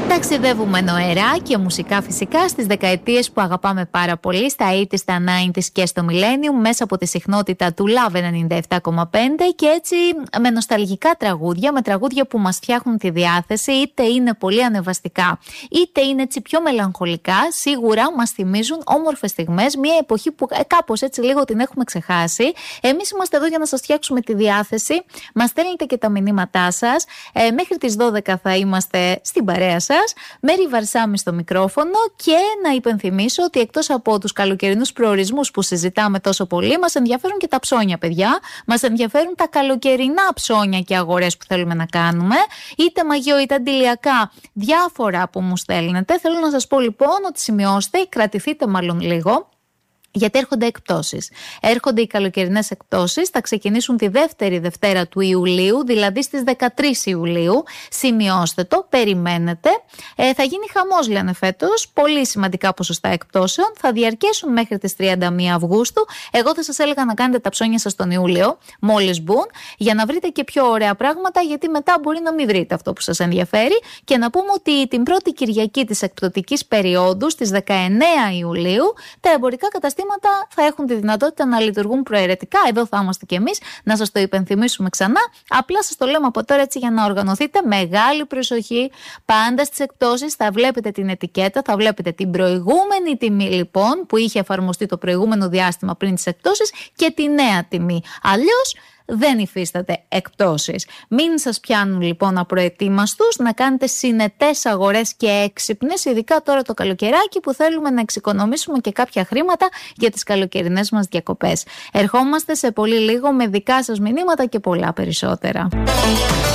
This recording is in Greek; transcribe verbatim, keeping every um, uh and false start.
Ταξιδεύουμε νοερά και μουσικά φυσικά στις δεκαετίες που αγαπάμε πάρα πολύ, στα ογδόντα, στα ενενήντα και στο Millennium, μέσα από τη συχνότητα του Love ενενήντα επτά κόμμα πέντε και έτσι με νοσταλγικά τραγούδια, με τραγούδια που μας φτιάχνουν τη διάθεση, είτε είναι πολύ ανεβαστικά, είτε είναι έτσι πιο μελαγχολικά, σίγουρα μας θυμίζουν όμορφες στιγμές, μια εποχή που κάπως έτσι λίγο την έχουμε ξεχάσει. Εμείς είμαστε εδώ για να σας φτιάξουμε τη διάθεση, μας στέλνετε και τα μηνύματά σας, ε, μέχρι τις δώδεκα θα είμαστε στην παρέα σας. Μέρη Βαρσάμι στο μικρόφωνο και να υπενθυμίσω ότι εκτός από τους καλοκαιρινούς προορισμούς που συζητάμε τόσο πολύ, μας ενδιαφέρουν και τα ψώνια, παιδιά. Μας ενδιαφέρουν τα καλοκαιρινά ψώνια και αγορές που θέλουμε να κάνουμε, είτε μαγείο είτε αντιλιακά, διάφορα που μου στέλνετε. Θέλω να σας πω λοιπόν ότι σημειώστε, κρατηθείτε μάλλον λίγο. Γιατί έρχονται εκπτώσεις. Έρχονται οι καλοκαιρινές εκπτώσεις, θα ξεκινήσουν τη δεύτερη Δευτέρα του Ιουλίου, δηλαδή στις δεκατρείς Ιουλίου. Σημειώστε το, περιμένετε. Ε, θα γίνει χαμός, λένε φέτος. Πολύ σημαντικά ποσοστά εκπτώσεων. Θα διαρκέσουν μέχρι τις τριάντα μία Αυγούστου. Εγώ θα σας έλεγα να κάνετε τα ψώνια σας τον Ιούλιο, μόλις μπουν, για να βρείτε και πιο ωραία πράγματα, γιατί μετά μπορεί να μην βρείτε αυτό που σας ενδιαφέρει. Και να πούμε ότι την πρώτη Κυριακή της εκπτωτικής περίοδου, στις δεκαεννέα Ιουλίου, τα εμπορικά καταστήματα θα έχουν τη δυνατότητα να λειτουργούν προαιρετικά. Εδώ θα είμαστε κι εμείς να σας το υπενθυμίσουμε ξανά. Απλά σας το λέμε από τώρα έτσι για να οργανωθείτε. Μεγάλη προσοχή. Πάντα στις εκπτώσεις θα βλέπετε την ετικέτα, θα βλέπετε την προηγούμενη τιμή λοιπόν που είχε εφαρμοστεί το προηγούμενο διάστημα πριν τις εκπτώσεις και τη νέα τιμή. Αλλιώς δεν υφίσταται εκπτώσεις. Μην σας πιάνουν λοιπόν απροετοίμαστους, να κάνετε συνετές αγορές και έξυπνες, ειδικά τώρα το καλοκαιράκι που θέλουμε να εξοικονομήσουμε και κάποια χρήματα για τις καλοκαιρινές μας διακοπές. Ερχόμαστε σε πολύ λίγο με δικά σας μηνύματα και πολλά περισσότερα.